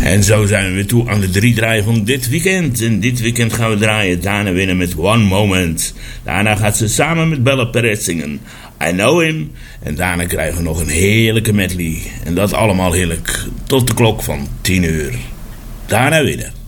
En zo zijn we weer toe aan de 3 draaien van dit weekend. En dit weekend gaan we draaien Dana winnen met One Moment. Daarna gaat ze samen met Bella Perez zingen I Know Him. En daarna krijgen we nog een heerlijke medley. En dat allemaal heerlijk tot de klok van 10 uur. Dana winnen.